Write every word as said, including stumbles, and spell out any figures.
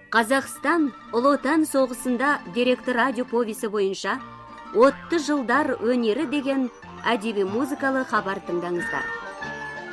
Қазақстан Ұлы Отан соғысында деректі радио повесі бойынша отты жылдар өнері деген әдеби музыкалы хабар тыңдаңыздар.